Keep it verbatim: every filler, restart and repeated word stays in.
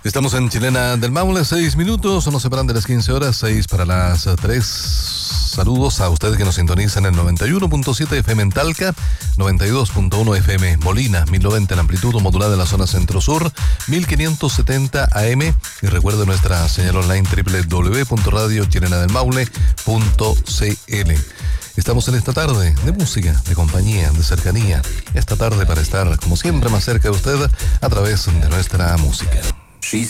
Estamos en Chilena del Maule, seis minutos, nos separan de las quince horas, seis para las tres. Saludos a ustedes que nos sintonizan en el noventa y uno punto siete F M en Talca, noventa y dos punto uno F M Molina, mil noventa en amplitud modulada en la zona centro-sur, mil quinientos setenta A M. Y recuerde nuestra señal online doble u doble u doble u punto radio chilena del maule punto c l. Estamos en esta tarde de música, de compañía, de cercanía. Esta tarde para estar, como siempre, más cerca de usted a través de nuestra música.